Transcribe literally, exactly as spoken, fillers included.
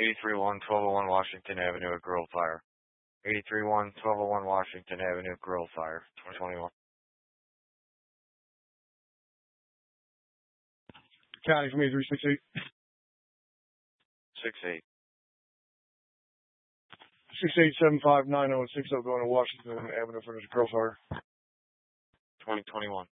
eighty-three one, twelve oh one Washington Avenue at Grill Fire. eighty-three one, twelve oh one Washington Avenue, Grill Fire, twenty twenty-one. County for me, three six eight. six eight. six eight seven five nine oh six oh going to Washington Avenue for this Grill Fire. twenty twenty-one.